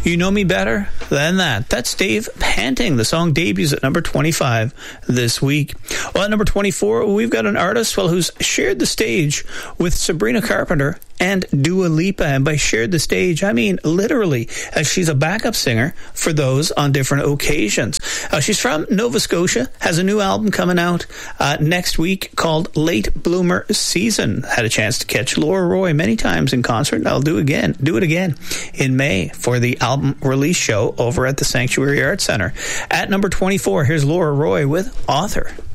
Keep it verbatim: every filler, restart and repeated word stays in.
You Know Me Better Than That. That's Dave Panting. The song debuts at number twenty-five this week. Well, at number twenty-four, we've got an artist well who's shared the stage with Sabrina Carpenter and Dua Lipa. And by shared the stage, I mean literally, as she's a backup singer for those on different occasions. Uh, she's from Nova Scotia, has a new album coming out uh, next week called Late Bloomer Season. Had a chance to catch Laura Roy many times in concert, and I'll do again, do it again in May for the album release show over at the Sanctuary Arts Centre. At number twenty-four, here's Laura Roy with Author.